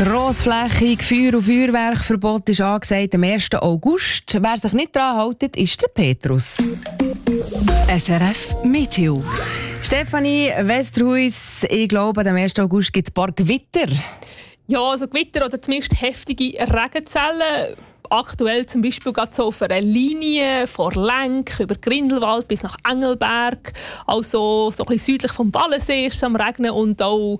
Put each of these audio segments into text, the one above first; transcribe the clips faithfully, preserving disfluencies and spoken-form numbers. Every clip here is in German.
Grossflächig Feuer- und Feuerwerkverbot ist angesagt am ersten August. Wer sich nicht daran hält, ist der Petrus. S R F Meteo. Stefanie Westerhuis, ich glaube, am ersten August gibt es ein paar Gewitter. Ja, also Gewitter oder zumindest heftige Regenzellen. Aktuell zum Beispiel gerade so auf einer Linie von Lenk über Grindelwald bis nach Engelberg. Also so ein bisschen südlich vom Ballensee ist es am Regnen und auch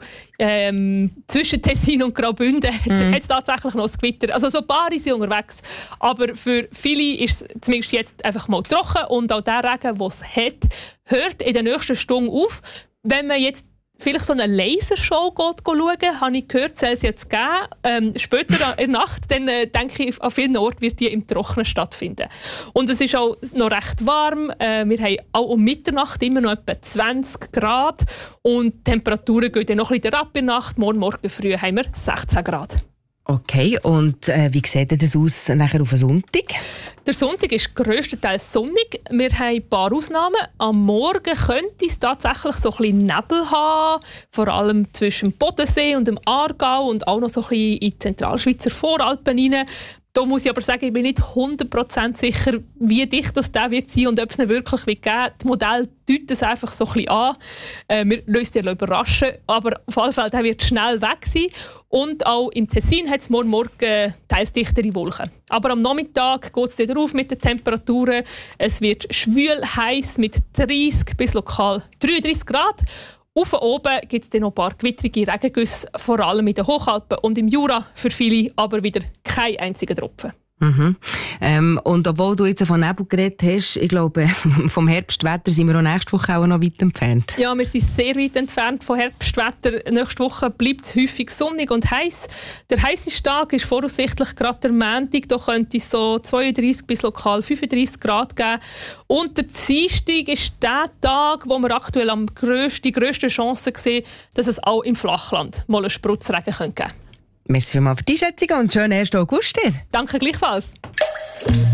ähm, zwischen Tessin und Graubünden mhm. hat es tatsächlich noch ein Gewitter. Also so ein paar sind unterwegs. Aber für viele ist es zumindest jetzt einfach mal trocken und auch der Regen, den es hat, hört in der nächsten Stunde auf. Wenn man jetzt vielleicht so eine Lasershow geht, schauen, habe ich gehört, soll es jetzt geben. Ähm, später in der Nacht, dann äh, denke ich, an vielen Orten wird die im Trockenen stattfinden. Und es ist auch noch recht warm. Äh, wir haben auch um Mitternacht immer noch etwa zwanzig Grad. Und die Temperaturen gehen dann noch ein bisschen ab in der Nacht. Morgen, morgen früh haben wir sechzehn Grad. Okay, und äh, wie sieht das aus nachher auf den Sonntag? Der Sonntag ist grösstenteils sonnig. Wir haben ein paar Ausnahmen. Am Morgen könnte es tatsächlich so ein bisschen Nebel haben, vor allem zwischen dem Bodensee und dem Aargau und auch noch so ein bisschen in die Zentralschweizer Voralpen hinein. Da muss ich aber sagen, ich bin nicht hundert Prozent sicher, wie dicht das der wird sein und ob es ihn wirklich geben wird. Das Modell deutet es einfach so ein bisschen an. Äh, wir lassen uns überraschen, aber auf jeden Fall der wird schnell weg sein. Und auch im Tessin hat es morgen Morgen teils dichtere Wolken. Aber am Nachmittag geht es wieder auf mit den Temperaturen. Es wird schwül heiß mit dreißig bis lokal dreiunddreißig Grad. Auf oben gibt es dann noch ein paar gewittrige Regengüsse, vor allem in den Hochalpen und im Jura für viele, aber wieder kein einziger Tropfen. Mhm. Ähm, und obwohl du jetzt von Nebel geredet hast, ich glaube, vom Herbstwetter sind wir auch nächste Woche auch noch weit entfernt. Ja, wir sind sehr weit entfernt vom Herbstwetter. Nächste Woche bleibt es häufig sonnig und heiß. Der heißeste Tag ist voraussichtlich gerade der Montag. Da könnte es so zweiunddreißig bis lokal fünfunddreißig Grad geben. Und der Dienstag ist der Tag, wo wir aktuell am grössten, die grösste Chance sehen, dass es auch im Flachland mal einen Spritzregen geben könnte. Merci vielmals für die Einschätzung und schönen ersten August dir. Danke gleichfalls.